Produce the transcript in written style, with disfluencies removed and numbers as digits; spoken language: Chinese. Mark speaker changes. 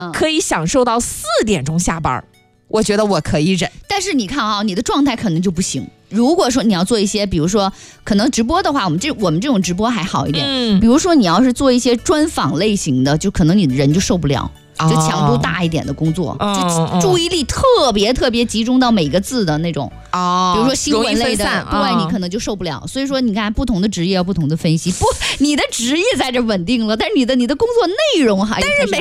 Speaker 1: 可以享受到4点钟下班，我觉得我可以忍。
Speaker 2: 但是你看啊，你的状态可能就不行。如果说你要做一些，比如说可能直播的话，我们这种直播还好一点。比如说你要是做一些专访类型的，就可能你人就受不了。就强度大一点的工作，就注意力特别集中到每个字的那种。比如说新闻类的，对，你可能就受不了。所以说，你看不同的职业要不同的分析。不，你的职业在这稳定了，但是你的工作内容还是。